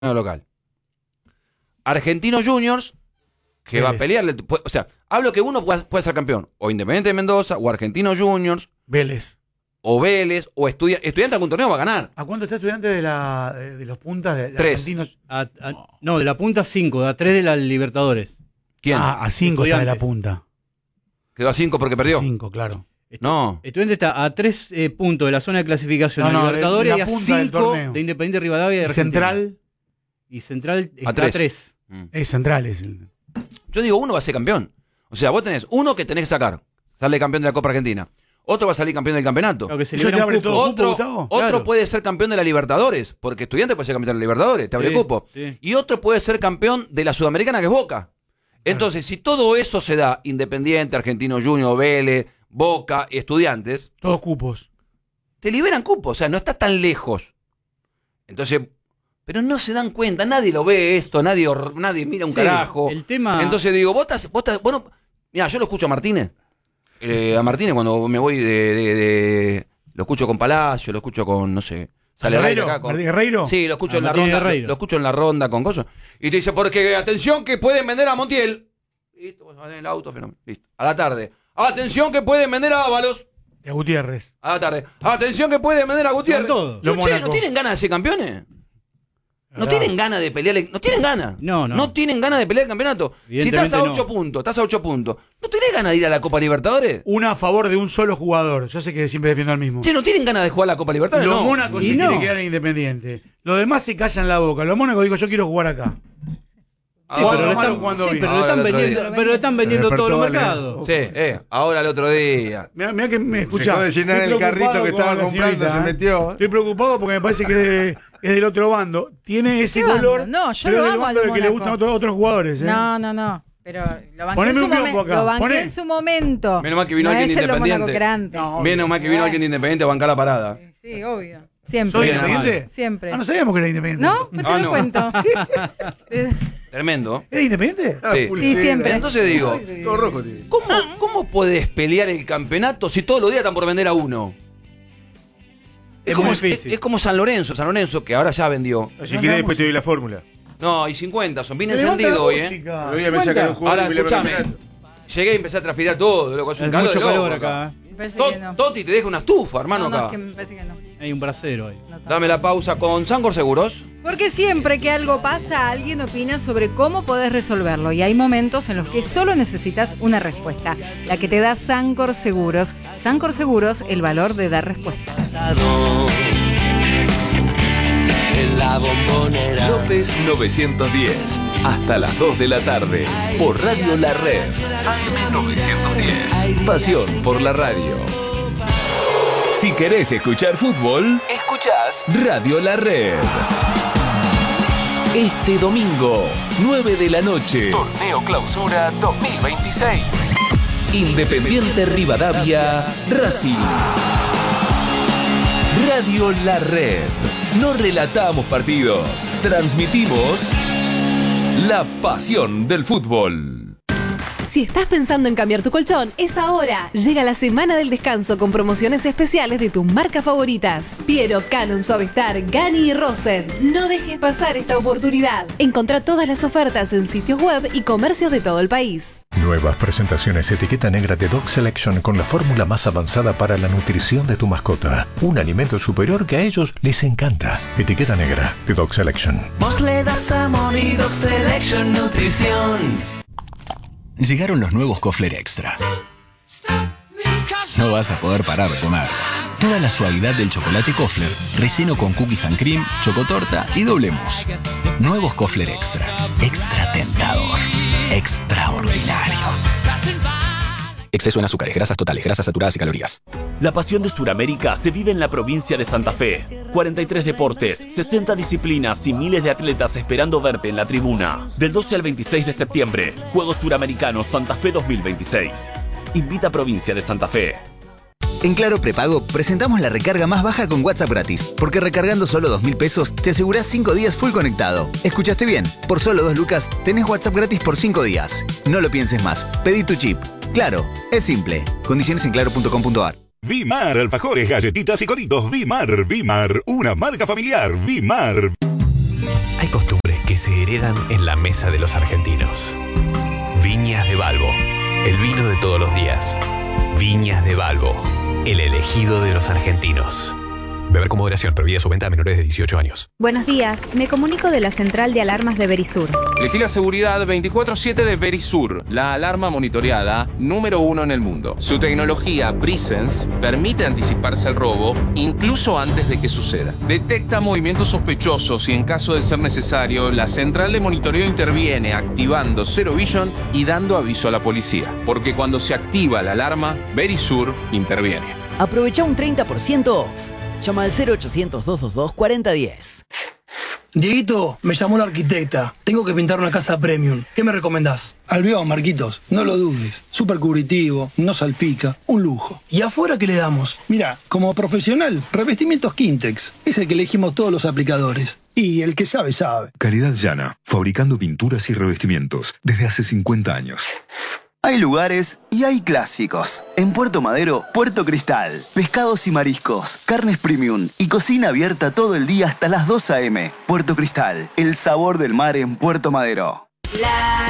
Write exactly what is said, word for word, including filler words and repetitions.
local. Argentinos Juniors, que Vélez. va a pelearle. O sea, hablo que uno puede, puede ser campeón. O Independiente de Mendoza, o Argentinos Juniors, Vélez. o Vélez, o estudia, Estudiante de algún torneo va a ganar. ¿A cuánto está Estudiante de, la, de, de los puntas de, de Tres. Argentinos? A, a, no, de la punta cinco, a tres de la Libertadores. ¿Quién? Ah, a cinco está de la Estudiantes. punta. Quedó a cinco porque perdió. Cinco, claro. No. Estudiante está a tres eh, puntos de la zona de clasificación No, de no, Libertadores de- de y la a punta del cinco torneo. de Independiente Rivadavia y ¿Y Argentina. Central? Y Central está a tres. tres. Mm. Es Central. Es el... Yo digo, uno va a ser campeón. O sea, vos tenés uno que tenés que sacar. Sale campeón de la Copa Argentina. Otro va a salir campeón del campeonato. Claro que se ¿Eso libera te un abre cupo. todo? Otro, cupo, Gustavo? otro Claro. puede ser campeón de la Libertadores, porque Estudiante puede ser campeón de la Libertadores, te abre Sí, el cupo. sí. Y otro puede ser campeón de la Sudamericana, que es Boca. Entonces, si todo eso se da, Independiente, Argentino Junior, Vélez, Boca, Estudiantes, Todos cupos. te liberan cupo, o sea, no está tan lejos. Entonces, pero no se dan cuenta, nadie lo ve esto, nadie, hor- nadie mira un Sí, carajo. el tema- Entonces digo, vos estás, vos estás, bueno, mira, yo lo escucho a Martínez, eh, a Martínez cuando me voy de, de- de- lo escucho con Palacio, lo escucho con, no sé, sale al aire ¿Guerreiro? acá con- ¿Martín Guerreiro? Sí, lo escucho A en la Martín ronda, lo, Guerreiro. lo escucho en la ronda con cosas. Y te dice, porque atención que pueden vender a Montiel. Listo, vos vas en el auto, fenómeno. Listo. A la tarde. Atención que pueden vender a Ábalos. Y a Gutiérrez. A la tarde. Atención que pueden vender a Gutiérrez. Son todos. Digo, Los che, Mónaco. ¿no tienen ganas de ser campeones? No ¿Verdad? tienen ganas de pelear. el- No tienen ganas. No, no. No tienen ganas de pelear el campeonato. Si Evidentemente estás a no. ocho puntos, estás a ocho puntos. ¿No tenés ganas de ir a la Copa Libertadores? Una a favor de un solo jugador. Yo sé que siempre defiendo al mismo. Che, ¿no tienen ganas de jugar la Copa Libertadores? Los No. Mónacos Y se no. quieren quedar en Independiente. Los demás se callan la boca. Los Mónacos digo, yo quiero jugar acá. Ah, Sí, bueno, pero, le malo están, cuando sí, bien. pero le Ahora están el otro vendiendo, día. pero le están vendiendo Se todos los despertó, mercados. Sí, eh, ahora el otro día. Mirá, mirá que me Se escucha. acaba de llenar el carrito que estaba comprando, se metió. Estoy preocupado porque me parece que es, de- es del otro bando. Tiene ese ¿Qué bando? color. No, yo pero lo es del amo bando al de que le Mónaco. gustan otros, otros jugadores. ¿eh? No, no, no. Pero lo banqué, Poneme en su, un biombo momen- acá, lo banqué poné. en su momento. Menos mal que vino no alguien es el Mónaco independiente. que era antes. No, Menos mal que vino Bueno. alguien independiente a bancar la parada. Sí, obvio. Siempre. ¿Soy Bien, independiente? Siempre. Ah, no sabíamos que era independiente. ¿No? Pues te Ah, lo no. cuento. Tremendo. ¿Es independiente? Ah, Sí. pulsera. Sí, siempre. Entonces digo, Todo rojo tiene. ¿cómo, ¿cómo puedes pelear el campeonato si todos los días están por vender a uno? Es, Es como, muy es, difícil. es como San Lorenzo, San Lorenzo, que ahora ya vendió. Si querés, después te doy la fórmula. No, y cincuenta, son bien Me levanta encendidos la hoy, ¿eh? música. Pero hoy ya me sacan un jugador Ahora, y me levantan escúchame. el campeonato. Llegué y empecé a transpirar todo, loco, es un Hay calor mucho de loco calor acá. acá. Me parece To- que no. Toti te deja una estufa, hermano, no, no, acá. es que me parece que no. Hay un brasero ahí. No tanto. Dame la pausa con Sancor Seguros. Porque siempre que algo pasa, alguien opina sobre cómo podés resolverlo. Y hay momentos en los que solo necesitas una respuesta. La que te da Sancor Seguros. Sancor Seguros, el valor de dar respuesta. En la bombonera. López novecientos diez, hasta las dos de la tarde, por Radio La Red. A M novecientos diez, pasión por la radio. Si querés escuchar fútbol, escuchás Radio La Red. Este domingo, nueve de la noche, Torneo Clausura dos mil veintiséis. Independiente Rivadavia, Racing. Radio La Red. No relatamos partidos, transmitimos la pasión del fútbol. Si estás pensando en cambiar tu colchón, es ahora. Llega la semana del descanso con promociones especiales de tus marcas favoritas. Piero, Canon, Suavestar, Gani y Rosen. No dejes pasar esta oportunidad. Encontrá todas las ofertas en sitios web y comercios de todo el país. Nuevas presentaciones etiqueta negra de Dog Selection con la fórmula más avanzada para la nutrición de tu mascota. Un alimento superior que a ellos les encanta. Etiqueta negra de Dog Selection. Vos le das amor y Dog Selection Nutrición. Llegaron los nuevos Kofler Extra. No vas a poder parar de comer. Toda la suavidad del chocolate Kofler, relleno con cookies and cream, chocotorta y doble mousse. Nuevos Kofler Extra. Extra tentador. Extraordinario. Exceso en azúcares, grasas totales, grasas saturadas y calorías. La pasión de Sudamérica se vive en la provincia de Santa Fe. cuarenta y tres deportes, sesenta disciplinas y miles de atletas esperando verte en la tribuna. Del doce al veintiséis de septiembre, Juegos Suramericanos Santa Fe dos mil veintiséis. Invita a Provincia de Santa Fe. En Claro Prepago presentamos la recarga más baja con WhatsApp gratis, porque recargando solo dos mil pesos te asegurás cinco días full conectado. ¿Escuchaste bien? Por solo dos lucas tenés WhatsApp gratis por cinco días. No lo pienses más, pedí tu chip. Claro, es simple. Condiciones en claro punto com punto a r. Vimar, alfajores, galletitas y coritos. Vimar, Vimar, una marca familiar. Vimar. Hay costumbres que se heredan en la mesa de los argentinos. Viñas de Balbo, el vino de todos los días. Viñas de Balbo, el elegido de los argentinos. Beber con moderación, prohibida su venta a menores de dieciocho años. Buenos días, me comunico de la central de alarmas de Verisur. Elegí la seguridad veinticuatro siete de Verisur, la alarma monitoreada número uno en el mundo. Su tecnología Presence permite anticiparse al robo incluso antes de que suceda. Detecta movimientos sospechosos y en caso de ser necesario, la central de monitoreo interviene activando Zero Vision y dando aviso a la policía. Porque cuando se activa la alarma, Verisur interviene. Aprovecha un treinta por ciento off. Llama al cero ochocientos, doscientos veintidós, cuarenta diez. Dieguito, me llamó la arquitecta. Tengo que pintar una casa premium. ¿Qué me recomendás? Albión, Marquitos. No lo dudes. Súper cubritivo, no salpica. Un lujo. ¿Y afuera qué le damos? Mira, como profesional, revestimientos Quintex. Es el que elegimos todos los aplicadores. Y el que sabe, sabe. Calidad Llana. Fabricando pinturas y revestimientos desde hace cincuenta años. Hay lugares y hay clásicos. En Puerto Madero, Puerto Cristal. Pescados y mariscos, carnes premium y cocina abierta todo el ddía hasta las dos a eme. Puerto Cristal, el sabor del mar en Puerto Madero. La